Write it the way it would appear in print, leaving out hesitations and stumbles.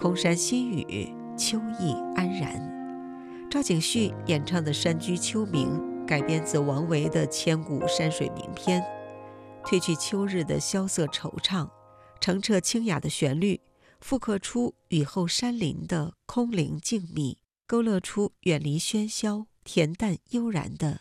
空山新雨，秋意安然。赵景旭演唱的《山居秋暝》改编自王维的千古山水名篇，褪去秋日的萧瑟惆怅，澄澈清雅的旋律复刻出雨后山林的空灵静谧，勾勒出远离喧嚣、恬淡悠然的